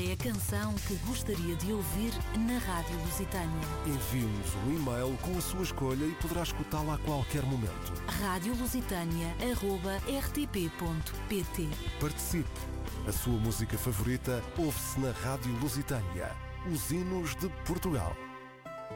é a canção que gostaria de ouvir na Rádio Lusitânia. Envie-nos um e-mail com a sua escolha e poderá escutá-la a qualquer momento. radiolusitania@rtp.pt. Participe! A sua música favorita ouve-se na Rádio Lusitânia. Os hinos de Portugal.